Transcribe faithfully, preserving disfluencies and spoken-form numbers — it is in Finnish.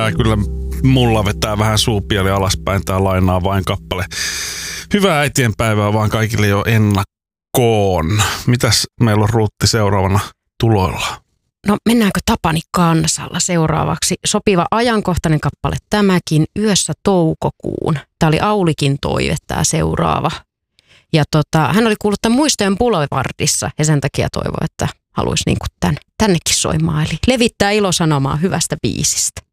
tai kyllä mulla vetää vähän suupieli alaspäin tää Lainaa vain kappale. Hyvää äitienpäivää vaan kaikille jo ennakkoon. Mitäs meillä on Ruutti seuraavana tuloilla? No mennäänkö Tapani Kansalla seuraavaksi? Sopiva ajankohtainen kappale tämäkin, Yössä toukokuun. Tämä oli Aulikin toive tämä seuraava. Ja tota, hän oli kuullut tämän Muistojen Boulevardissa ja sen takia toivoi, että haluaisi niin kuin tämän, tännekin soimaan. Eli levittää ilosanomaa hyvästä biisistä.